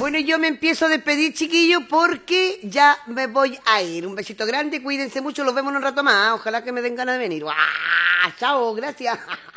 Bueno, yo me empiezo a despedir, chiquillos, porque ya me voy a ir. Un besito grande, cuídense mucho, los vemos en un rato más. Ojalá que me den ganas de venir. ¡Ah! Chao, gracias.